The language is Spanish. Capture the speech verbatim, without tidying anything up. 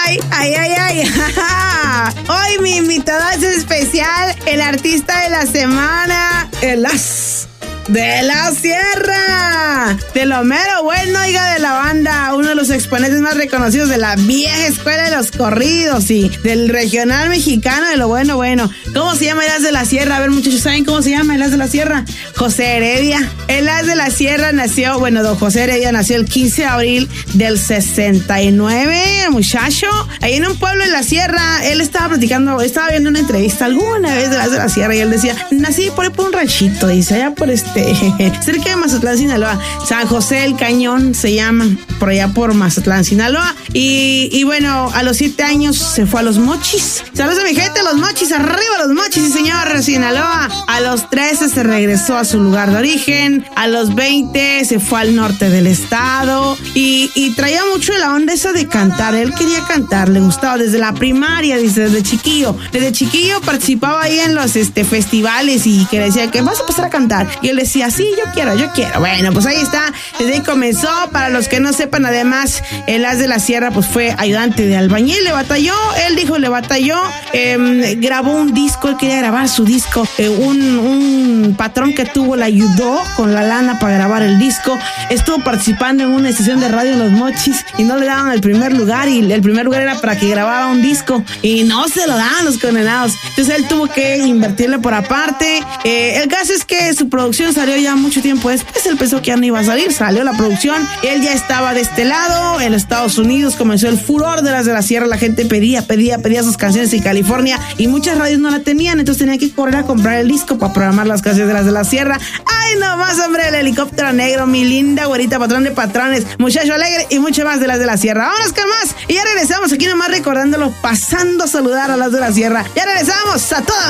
Ay, ay, ay, ay. Hoy mi invitada es especial, el artista de la semana, el as de la sierra, de lo mero bueno, oiga, de la banda, uno de los exponentes más reconocidos de la vieja escuela de los corridos y del regional mexicano de lo bueno, bueno. ¿Cómo se llama el as de la sierra? A ver, muchachos, ¿saben cómo se llama el as de la sierra? José Heredia. El as de la sierra nació, bueno, don José Heredia nació el quince de abril del sesenta y nueve, muchacho, ahí en un pueblo en la sierra. Él estaba platicando, estaba viendo una entrevista alguna vez del as de la sierra y él decía, nací por ahí por un ranchito, dice, allá por este cerca de Mazatlán, Sinaloa, San José el Cañón se llama, por allá por Mazatlán, Sinaloa, y, y bueno, a los siete años se fue a Los Mochis. Saludos a mi gente, Los Mochis, arriba Los Mochis, sí señor, Sinaloa. A los trece se regresó a su lugar de origen, a los veinte se fue al norte del estado, y, y traía mucho la onda esa de cantar. Él quería cantar, le gustaba desde la primaria, dice, desde chiquillo, desde chiquillo participaba ahí en los este, festivales y que le decía que vas a pasar a cantar, y él decía, sí, yo quiero, yo quiero. Bueno, pues ahí está, desde ahí comenzó. Para los que no sepan, además, el as de la sierra pues fue ayudante de albañil, le batalló, él dijo, le batalló, eh, grabó un disco, él quería grabar su disco, eh, un, un patrón que tuvo le ayudó con la lana para grabar el disco, estuvo participando en una estación de radio en Los Mochis y no le daban el primer lugar, y el primer lugar era para que grabara un disco y no se lo daban los condenados, entonces él tuvo que invertirle por aparte. Eh, el caso es que su producción salió ya mucho tiempo después, él pensó que ya no iba a salir, salió la producción, él ya estaba de este lado, en los Estados Unidos comenzó el furor de las de la sierra, la gente pedía, pedía, pedía sus canciones en California y muchas radios no la tenían, entonces tenía que correr a comprar el disco para programar las canciones de las de la sierra. Ay, nomás, hombre, el helicóptero negro, mi linda güerita, patrón de patrones, muchacho alegre y mucho más de las de la sierra. Vámonos con más y ya regresamos aquí nomás recordándolo, pasando a saludar a las de la sierra. Ya regresamos a toda